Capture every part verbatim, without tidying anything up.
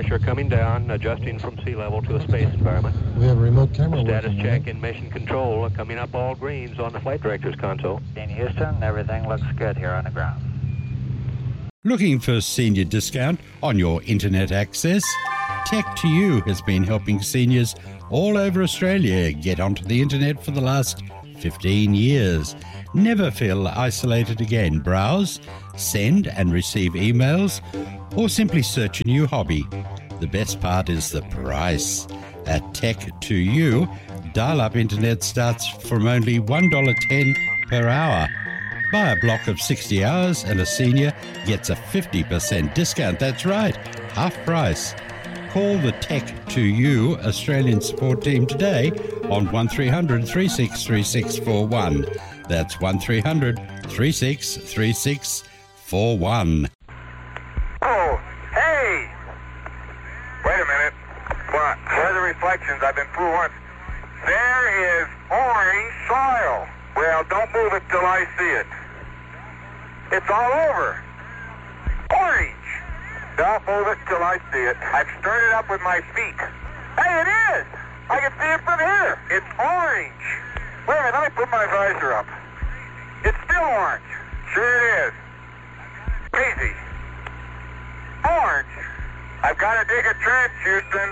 pressure coming down, adjusting from sea level to a space environment. We have a remote camera Status working, check right? in mission control, coming up all greens on the flight director's console. In Houston, everything looks good here on the ground. Looking for senior discount on your internet access? Tech to You has been helping seniors all over Australia get onto the internet for the last fifteen years. Never feel isolated again. Browse, send and receive emails, or simply search a new hobby. The best part is the price. At Tech to You, dial-up internet starts from only one dollar ten per hour. Buy a block of sixty hours and a senior gets a fifty percent discount. That's right, half price. Call the Tech to You Australian support team today on one three hundred, three six three six four one. That's one three hundred, three six three six four one. Oh, hey! Wait a minute. What? Where are the reflections? I've been fooled once. There is orange soil. Well, don't move it till I see it. It's all over. Orange. Don't move it till I see it. I've stirred it up with my feet. Hey, it is! I can see it from here. It's orange. Wait a minute, let me put my visor up. It's still orange. Sure it is. Crazy. Orange. I've got to dig a trench, Houston.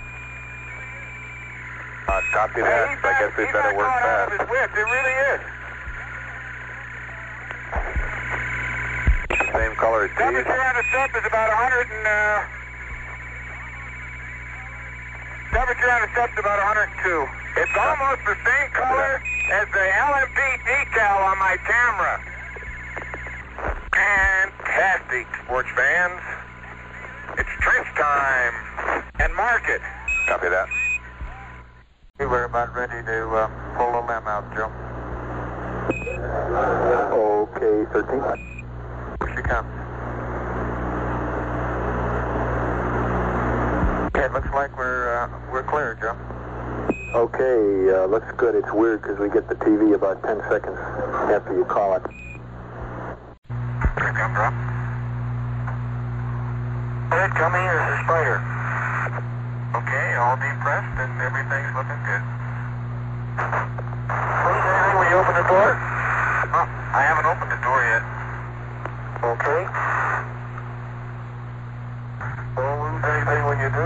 Uh, copy that. I guess we better work fast. His width. It really is. Same color as temperature on the sub is about one hundred and, uh... temperature on the sub is about one hundred two. It's almost the same color as the L M P decal on my camera. Fantastic, sports fans. It's trench time. And mark it. Copy that. We're about ready to uh, pull the limb out, Joe. Okay, thirteen. Here she comes. Okay, it looks like we're uh, we're clear, Joe. Okay, uh, looks good. It's weird because we get the T V about ten seconds after you call it. Here comes drop. Good, coming. This is Spider. Okay, all depressed and everything's looking good. Lose anything when you open the door? Oh, I haven't opened the door yet. Okay. Don't lose anything when you do.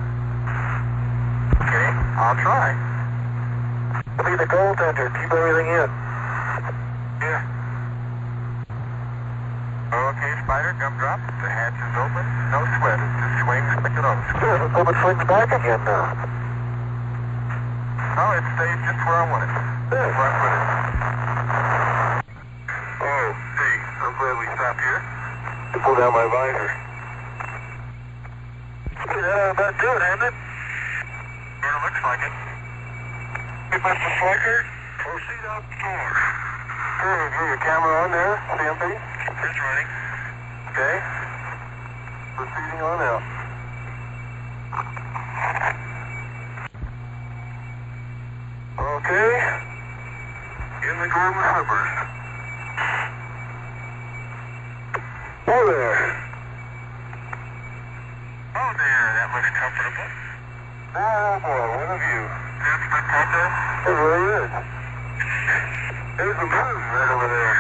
Okay, I'll try. Be the goaltender. Keep everything in. Yeah. Okay, Spider, gumdrop. The hatch is open. No sweat. It just swings, pick it up. Good. Let's hope it swings back again now. No, it stays just where I want it. Good. Right with it. Oh, hey, I'm glad we stopped here. To pull down my visor. Yeah, about do it, hasn't it? Yeah, it looks like it. Hey, Mister Slicker, proceed out the door. Hey, is your camera on there, C M P? It's running. Okay. Proceeding on out. Okay. In the golden slippers. Oh there. Oh there, that looks comfortable. Oh boy, what a view. That's spectacular. It really is. There's the moon right over there.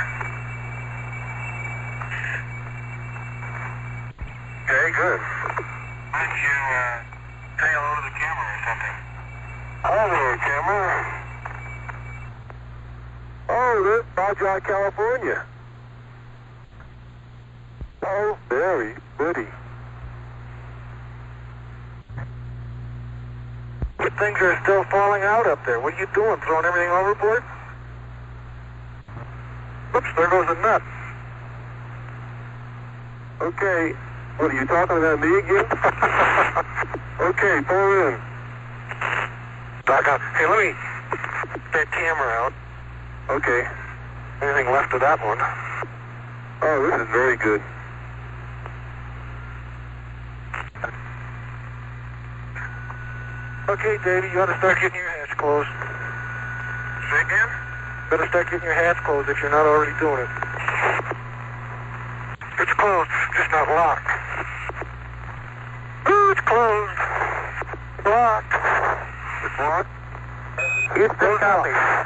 Okay, good. Why don't you uh, say hello to the camera or something? Hello there, camera. Oh, this is Baja, California. Oh, very pretty. Good things are still falling out up there. What are you doing? Throwing everything overboard? Oops, there goes a nut. Okay. What, are you talking about me again? Okay, pull in. Back up. Hey, let me get that camera out. Okay. Anything left of that one? Oh, this is very good. Okay, Davey, you ought to start getting your hatch closed. Say again? Better start getting your hatch closed if you're not already doing it. It's closed, just not locked. Ooh, it's closed. closed. Blocked. It's blocked? Houston, copy.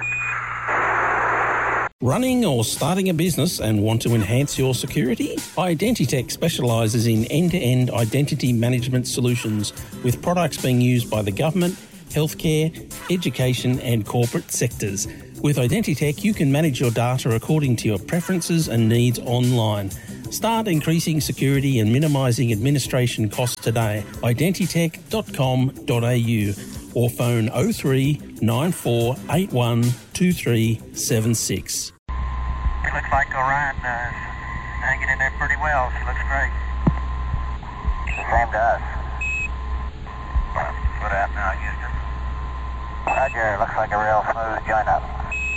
Running or starting a business and want to enhance your security? Identitech specialises in end-to-end identity management solutions with products being used by the government, healthcare, education and corporate sectors. With Identitech, you can manage your data according to your preferences and needs online. Start increasing security and minimising administration costs today. identitech dot com dot a u or phone oh three nine four eight one two three seven six. It looks like Orion uh, is hanging in there pretty well. She looks great. Same to us. What out now, Houston? Roger, looks like a real smooth join up.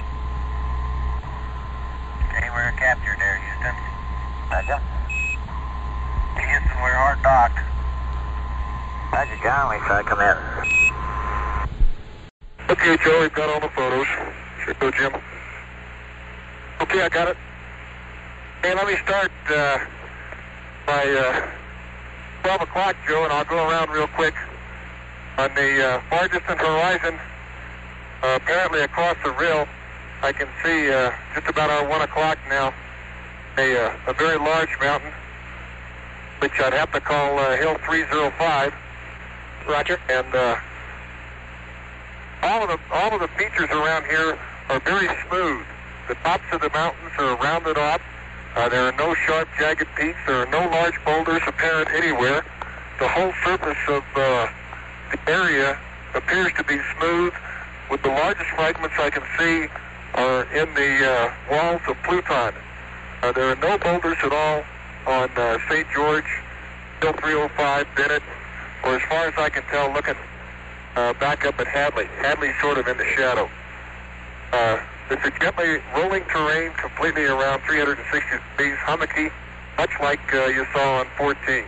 Okay, we're captured there, Houston. Roger. Houston, we're hard docked. Roger, John, we saw come in. Okay, Joe, we've got all the photos. Should go, Jim. Okay, I got it. Hey, let me start uh, by uh, twelve o'clock, Joe, and I'll go around real quick. On the uh, far distant horizon, uh, apparently across the rill, I can see uh, just about our one o'clock now, a, uh, a very large mountain, which I'd have to call uh, Hill three oh five. Roger. And uh, all of the all of the features around here are very smooth. The tops of the mountains are rounded off. Uh, there are no sharp, jagged peaks. There are no large boulders apparent anywhere. The whole surface of uh, the area appears to be smooth, with the largest fragments I can see are in the uh, walls of Pluton. Uh, there are no boulders at all on uh, Saint George, Hill three oh five, Bennett, or as far as I can tell, looking uh, back up at Hadley. Hadley's sort of in the shadow. Uh, it's a gently rolling terrain completely around three hundred sixty degrees, hummocky, much like uh, you saw on fourteen.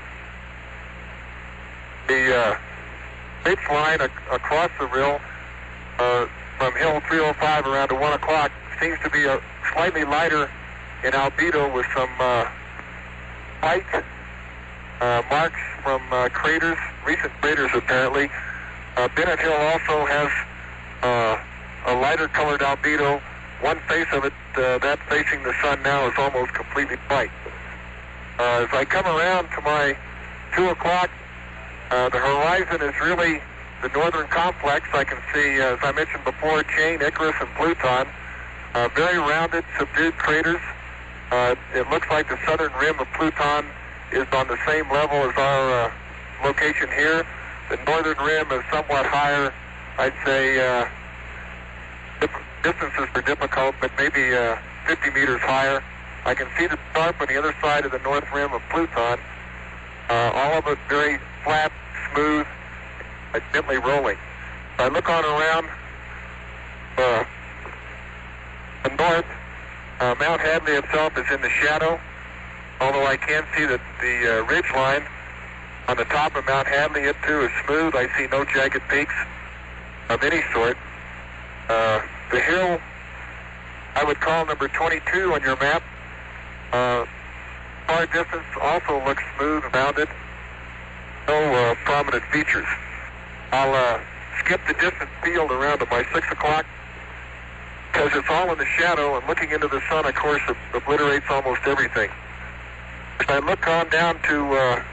The uh, ridge line ac- across the rill uh, from Hill three oh five around to one o'clock seems to be a slightly lighter in albedo with some uh, white uh, marks from uh, craters, recent craters apparently. Uh, Bennett Hill also has uh, a lighter colored albedo. One face of it, uh, that facing the sun now, is almost completely white. Uh, as I come around to my two o'clock, uh, the horizon is really the northern complex. I can see, uh, as I mentioned before, Chain, Icarus, and Pluton. Uh, very rounded, subdued craters. Uh, it looks like the southern rim of Pluton is on the same level as our uh, location here. The northern rim is somewhat higher. I'd say uh, distances are difficult, but maybe uh, fifty meters higher. I can see the scarp on the other side of the north rim of Pluton. Uh, all of it very flat, smooth, uh, gently rolling. I look on around uh, the north. Uh, Mount Hadley itself is in the shadow, although I can see that the uh, ridge line on the top of Mount Hadley, it too is smooth. I see no jagged peaks of any sort. Uh, the hill I would call number twenty-two on your map. Uh, far distance also looks smooth, rounded, no uh, prominent features. I'll uh, skip the distant field around to my six o'clock because it's all in the shadow, and looking into the sun, of course, it obliterates almost everything. As I look on down to uh,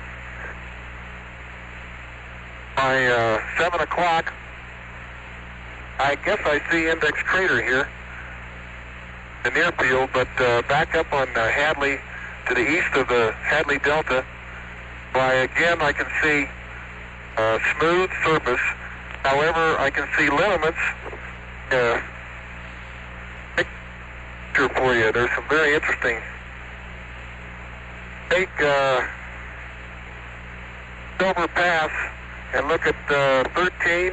my uh, seven o'clock, I guess I see Index Crater here, the near field, but uh, back up on uh, Hadley to the east of the Hadley Delta, why again I can see uh, smooth surface. However, I can see lineaments. Uh, picture for you. There's some very interesting. Take uh, Silver Pass and look at uh, thirteen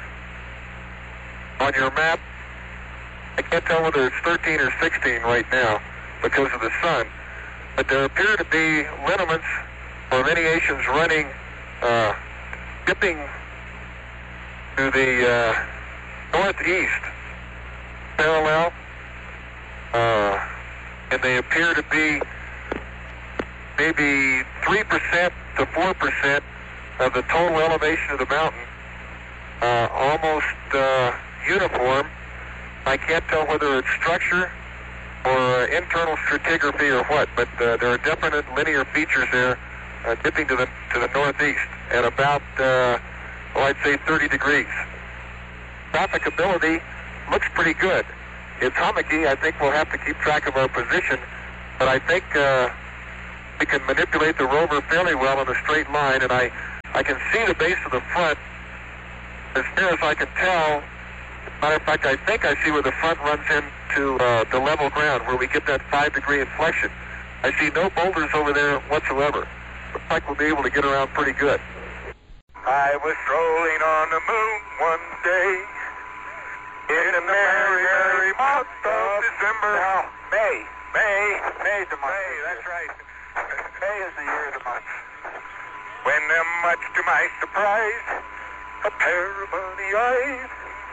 on your map. I can't tell whether it's thirteen or sixteen right now because of the sun, but there appear to be lineaments or lineations running, uh, dipping to the uh, northeast, parallel, uh, and they appear to be maybe three percent to four percent of the total elevation of the mountain, uh, almost uh, uniform. I can't tell whether it's structure or uh, internal stratigraphy or what, but uh, there are definite linear features there uh, dipping to the to the northeast at about, uh, well, I'd say thirty degrees. Trafficability looks pretty good. It's hummocky. I think we'll have to keep track of our position, but I think uh, we can manipulate the rover fairly well in a straight line, and I, I can see the base of the front as near as I can tell. Matter of fact, I think I see where the front runs into uh, the level ground, where we get that five-degree inflection. I see no boulders over there whatsoever. Looks like we'll be able to get around pretty good. I was strolling on the moon one day in the merry, merry month of December. No, May. May. May's the month. May, that's right. May is the year of the month. When, uh, much to my surprise, a pair of bunny eyes.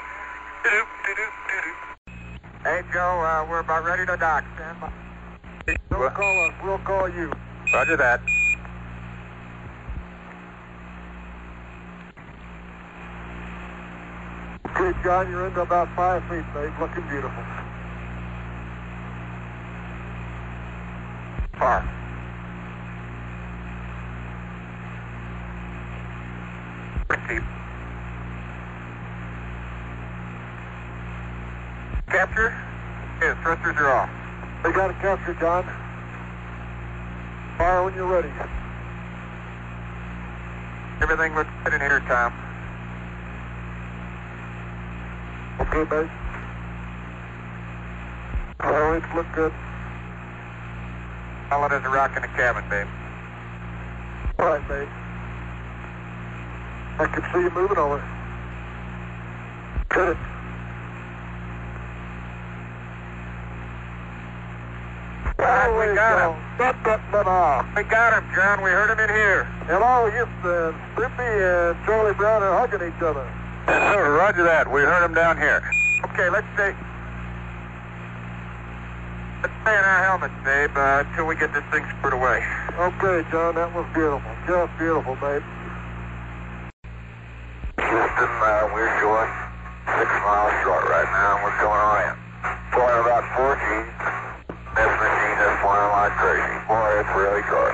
Hey, Joe, uh, we're about ready to dock. Stand by. Don't call us. We'll call you. Roger that. Okay, John, you're into about five feet, babe. Looking beautiful. Far. Deep. Capture? Yes, thrusters are off. They got a capture, John. Fire when you're ready. Everything looks good in here, Tom. Okay, babe. Oh, it's look good. Solid as a rock in the cabin, babe. All right, babe. I can see you moving over. Good. Oh, we got him. Stop that butt off. We got him, John. We heard him in here. Hello, Houston. Snoopy and Charlie Brown are hugging each other. Roger that. We heard him down here. Okay, let's stay. Let's stay in our helmets, babe, uh, until we get this thing screwed away. Okay, John. That was beautiful. Just beautiful, babe. Houston, uh, we're short. Six miles short right now. We're going on in. Flying about four G. This machine is flying like crazy. Boy, it's really good.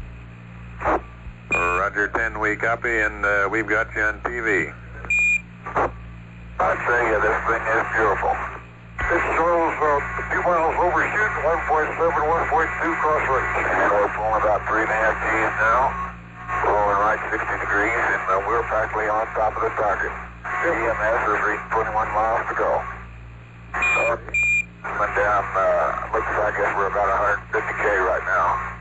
Roger, ten, we copy, and uh, we've got you on T V. I tell you, this thing is beautiful. This shows uh, a few miles overshoot, one point seven, one point two cross range. And we're pulling about three and a half G's now. Rolling right sixty degrees, and uh, we're practically on top of the target. E M S is reaching twenty-one miles to go. So, went down, uh, looks like I guess we're about one hundred fifty K right now.